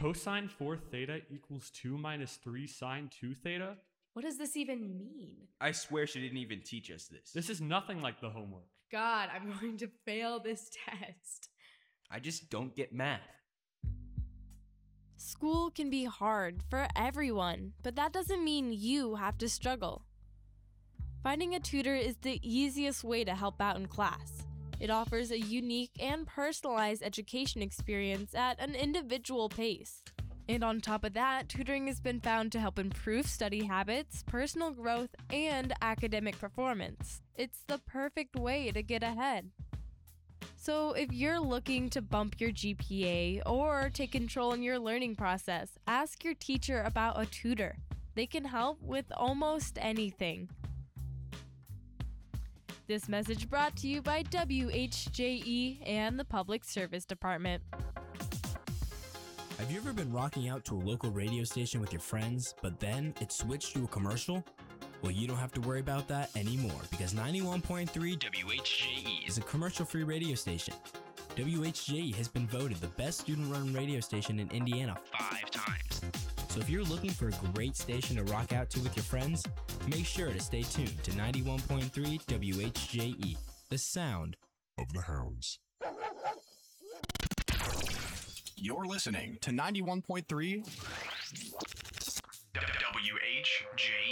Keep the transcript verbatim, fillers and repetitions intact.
cosine four theta equals two minus three sine two theta? What does this even mean? I swear she didn't even teach us this. This is nothing like the homework. God, I'm going to fail this test. I just don't get math. School can be hard for everyone, but that doesn't mean you have to struggle. Finding a tutor is the easiest way to help out in class. It offers a unique and personalized education experience at an individual pace. And on top of that, tutoring has been found to help improve study habits, personal growth, and academic performance. It's the perfect way to get ahead. So if you're looking to bump your G P A or take control in your learning process, ask your teacher about a tutor. They can help with almost anything. This message brought to you by W H J E and the Public Service Department. Have you ever been rocking out to a local radio station with your friends, but then it switched to a commercial? Well, you don't have to worry about that anymore because ninety-one point three W H J E is a commercial-free radio station. W H J E has been voted the best student-run radio station in Indiana five times. So if you're looking for a great station to rock out to with your friends, make sure to stay tuned to ninety-one point three W H J E, the sound of the hounds. You're listening to ninety-one point three W H J